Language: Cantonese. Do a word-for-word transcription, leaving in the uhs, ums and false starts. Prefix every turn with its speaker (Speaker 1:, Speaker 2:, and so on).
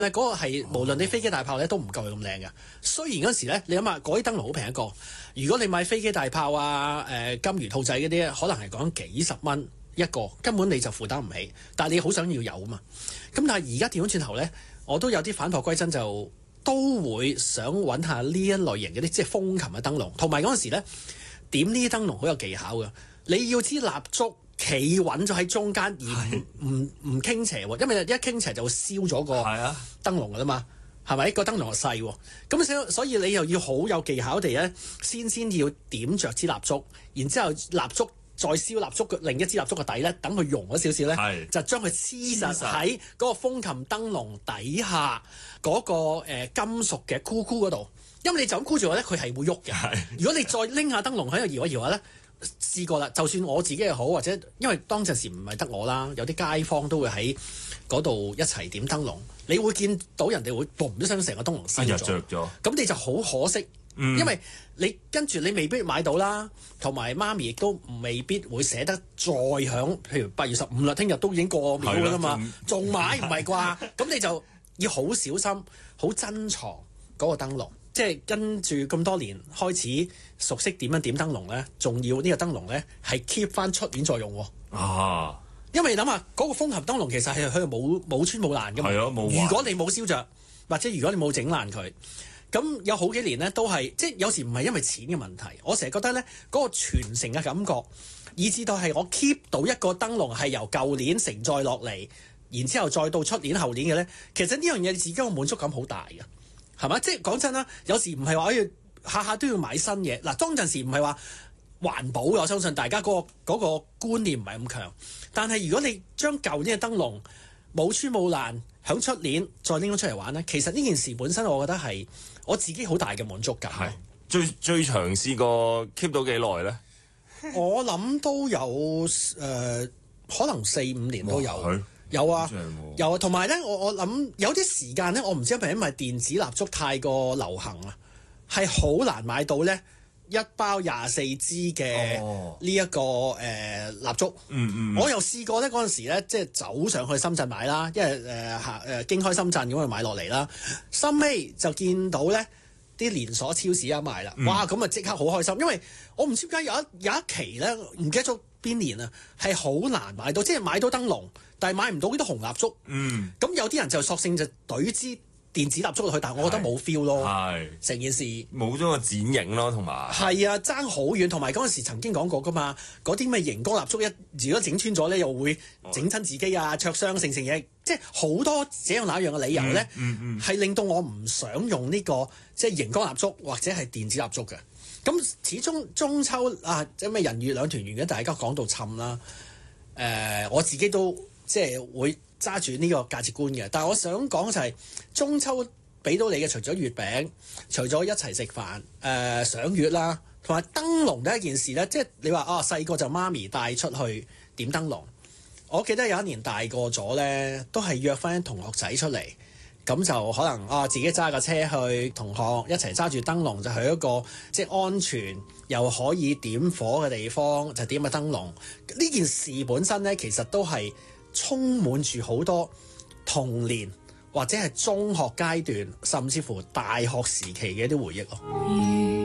Speaker 1: 嗰個係無論你飛機大炮咧都唔夠佢咁靚嘅。雖然嗰時咧，你諗下嗰啲燈籠好平一個，如果你買飛機大炮啊、誒、呃、金魚兔仔嗰啲，可能係講幾十蚊一個，根本你就負擔唔起。但係你好想要有啊嘛。咁但係而家調翻轉頭咧，我都有啲返璞歸真，就都會想揾下呢一類型嗰啲即係風琴嘅燈籠，同埋嗰陣時咧點呢啲燈籠好有技巧嘅。你要支蠟燭企穩咗喺中間，而唔唔唔傾斜喎，因為一傾斜就會燒咗個燈籠噶啦嘛，係咪？個燈籠又細喎，咁所以你又要好有技巧地咧，先先要點着支蠟燭，然之後蠟燭再燒蠟燭嘅另一支蠟燭嘅底咧，等佢溶咗少少咧，就將佢黐實喺嗰個風琴燈籠底下嗰、嗰個、呃、金屬嘅箍箍嗰度，因為你就咁箍住我咧，佢係會喐嘅。如果你再拎下燈籠喺度搖一搖下咧。試過啦，就算我自己又好，或者因為當陣時唔係得我啦，有啲街坊都會喺嗰度一齊點燈籠，你會見到人哋會嘣一聲成個燈籠燒咗，咁你就好可惜，嗯、因為你跟住你未必買到啦，同埋媽咪亦都未必會捨得再響，譬如八月十五啦，聽日都已經過秒㗎啦嘛，仲買唔係啩？咁你就要好小心，好珍藏嗰個燈籠。即係跟住咁多年開始熟悉點樣點燈籠咧，仲要呢個燈籠咧係 keep 翻出年再用喎。啊！因為諗下嗰個風琴燈籠其實係佢冇冇穿冇爛㗎嘛。係咯，冇壞。如果你冇燒着，或者如果你冇整爛佢，咁有好幾年咧都係即係有時唔係因為錢嘅問題，我成日覺得咧嗰個傳承嘅感覺，以至到係我 keep 到一個燈籠係由舊年承載落嚟，然之後再到出年後年嘅咧，其實呢樣嘢自己個滿足感好大嘅。係嘛？即係講真啦，有時唔係話要下下都要買新嘢。嗱，當陣時唔係話環保，我相信大家嗰個嗰個觀念唔係咁強。但係如果你將舊年嘅燈籠冇穿冇爛，響出年再拎咗出嚟玩咧，其實呢件事本身我覺得係我自己好大嘅滿足感。
Speaker 2: 係最最長試過 keep 到幾耐咧？
Speaker 1: 我諗都有誒、呃，可能四五年都有。有啊，有啊，同埋咧，我我諗有啲時間咧，我唔知係咪因為電子蠟燭太過流行啊，係好難買到咧一包廿四支嘅呢一個誒蠟燭。嗯嗯，我又試過咧嗰陣時咧，即係走上去深圳買啦，因為誒行誒經開深圳咁去買落嚟啦，收尾就見到咧啲連鎖超市啊賣啦，嗯、哇！咁啊即刻好開心，因為我唔知點解有一有一期咧唔記得咗邊年啊，係好難買到，即係買到燈籠。但係買唔到呢啲紅蠟燭，嗯，咁有啲人就索性就懟支電子蠟燭落去，但係我覺得冇 feel 咯，係成件事
Speaker 2: 冇咗個剪影咯，同埋
Speaker 1: 係啊，爭好遠，同埋嗰陣時曾經講過噶嘛，嗰啲咩熒光蠟燭一如果整穿咗咧，又會整親自己啊，灼傷成成嘢，即係好多這樣那樣嘅理由咧，係、嗯嗯嗯、令到我唔想用呢、呢個即係熒光蠟燭或者係電子蠟燭嘅。咁始終中秋啊，即係咩人月兩團圓嘅，大家講到沉啦，誒、呃，我自己都。即係會揸住呢個價值觀嘅，但係我想講就係中秋俾到你嘅，除咗月餅，除咗一齊食飯、誒、呃、賞月啦，同埋燈籠呢一件事咧，即係你話啊細個就媽咪帶出去點燈籠，我記得有一年大個咗咧，都係約翻同學仔出嚟，咁就可能啊自己揸架車去，同學一齊揸住燈籠就去一個即係安全又可以點火嘅地方，就點個燈籠。呢件事本身咧，其實都係充滿住好多童年或者係中學階段，甚至乎大學時期嘅一啲回憶咯。